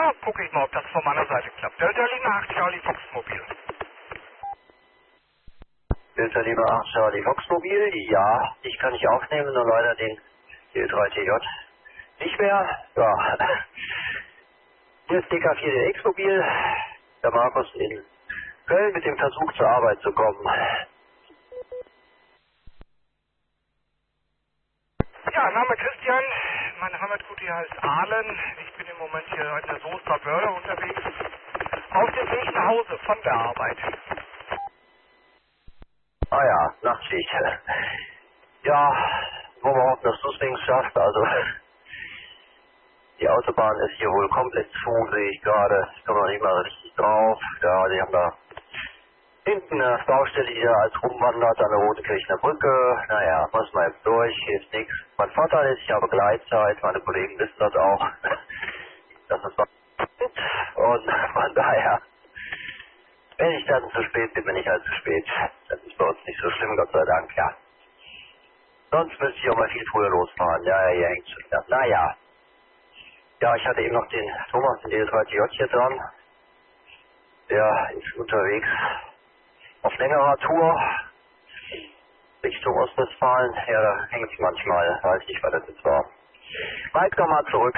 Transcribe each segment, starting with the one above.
Na, gucke ich mal, ob das von meiner Seite klappt. Delta Lima 8 Charlie Fox Mobil. Delta Lima 8 Charlie Fox Mobil, ja, ich kann nicht aufnehmen, nur leider den D3TJ nicht mehr. Ja, hier ist DK4DX Mobil, der Markus in Köln mit dem Versuch zur Arbeit zu kommen. Ja, Name Christian, mein Heimatgut hier heißt Ahlen. Ich bin im Moment hier in der Soester Börde unterwegs. Auf dem Weg nach Hause von der Arbeit. Ah ja, Nachtschicht. Ja, wollen wir hoffen, dass du es wenigstens schaffst. Also, die Autobahn ist hier wohl komplett zu, sehe ich gerade. Ich komme noch nicht mal richtig drauf. Ja, die haben da hinten eine Baustelle, die da als rumwandert an der Rotenkirchner Brücke. Naja, muss man jetzt durch, hier ist nichts. Mein Vorteil ist, ich habe Gleitzeit, meine Kollegen wissen das auch. Das ist was. Und von daher, wenn ich dann zu spät bin, bin ich halt zu spät. Das ist bei uns nicht so schlimm, Gott sei Dank, ja. Sonst müsste ich auch mal viel früher losfahren. Ja, hier hängt schon wieder. Naja. Ja, ich hatte eben noch den Thomas, den D3TJ hier dran. Der ist unterwegs auf längerer Tour Richtung Ostwestfalen. Ja, da hängt manchmal, weiß nicht, was das jetzt war. Mike, nochmal zurück.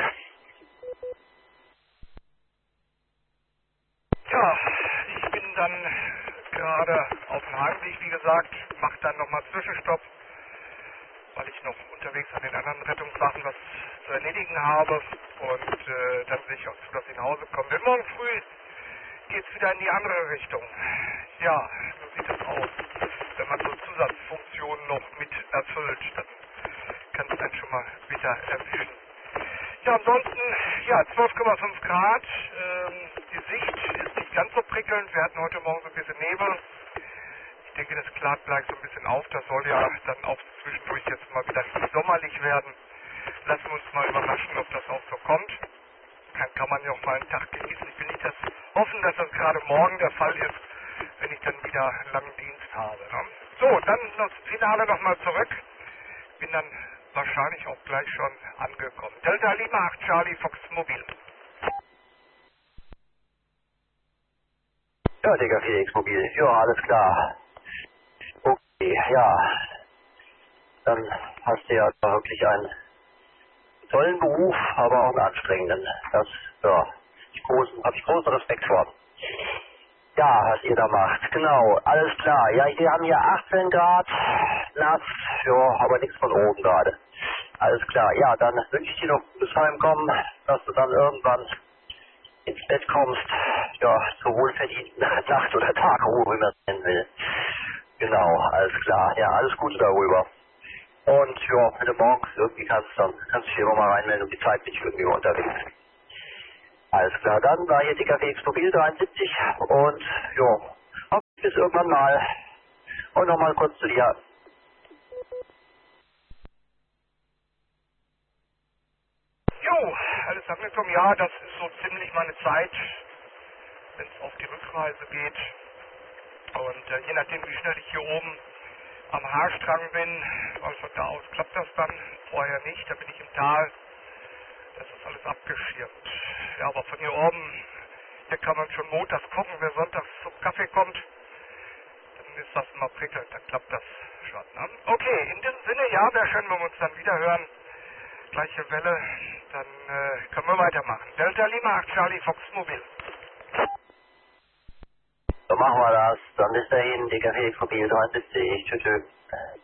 Ja, ich bin dann gerade auf dem Heimweg, wie gesagt, mache dann nochmal Zwischenstopp, weil ich noch unterwegs an den anderen Rettungswachen was zu erledigen habe und dann sehe ich auch zu, dass ich nach Hause komme. Denn morgen früh geht es wieder in die andere Richtung. Ja, so sieht es aus. Wenn man so Zusatzfunktionen noch mit erfüllt, dann kann es einen schon mal wieder erwischen. Ja, ansonsten, ja, 12,5 Grad. Die Sicht ist nicht ganz so prickelnd. Wir hatten heute Morgen so ein bisschen Nebel. Ich denke, das klart gleich so ein bisschen auf. Das soll ja dann auch zwischendurch jetzt mal wieder sommerlich werden. Lassen wir uns mal überraschen, ob das auch so kommt. Dann kann man ja auch mal einen Tag genießen. Ich will nicht hoffen, dass das gerade morgen der Fall ist, wenn ich dann wieder einen langen Dienst habe. Ne? So, dann das Finale nochmal zurück. Bin dann wahrscheinlich auch gleich schon angekommen. Delta Lima 8 Charlie Fox Mobil. Ja, DK4DX Mobil. Ja, alles klar. Okay, ja. Dann hast du ja wirklich einen tollen Beruf, aber auch einen anstrengenden. Das, ja, habe ich großen Respekt vor. Ja, was ihr da macht. Genau, alles klar. Ja, wir haben hier 18 Grad, nass, ja, aber nichts von oben gerade. Alles klar. Ja, dann wünsche ich dir noch gutes Heimkommen, dass du dann irgendwann ins Bett kommst. Ja, zur wohlverdienten Nacht- oder Tagruhe, wie man es nennen will. Genau, alles klar. Ja, alles Gute darüber. Und ja, wenn du morgens irgendwie kannst, dann kannst du dich immer mal reinmelden, um die Zeit bin ich irgendwie unterwegs. Alles klar, dann war hier DK4DX Mobil 73 und ja, bis irgendwann mal. Und nochmal kurz zu dir. Jo, alles angekommen. Ja, das ist so ziemlich meine Zeit, wenn es auf die Rückreise geht. Und je nachdem, wie schnell ich hier oben am Haarstrang bin, weil von da aus klappt das dann, vorher nicht, da bin ich im Tal. Das ist alles abgeschirmt. Ja, aber von hier oben, hier kann man schon montags gucken, wer sonntags zum Kaffee kommt. Dann ist das mal prickelnd, dann klappt das schon. Ne? Okay, in diesem Sinne, ja, wäre schön, wenn wir uns dann wieder hören. Gleiche Welle, dann können wir weitermachen. Delta Lima 8 Charlie Fox Mobil. So machen wir das. Dann bis dahin, DK4DX Mobil 73. Tschüss, tschüss.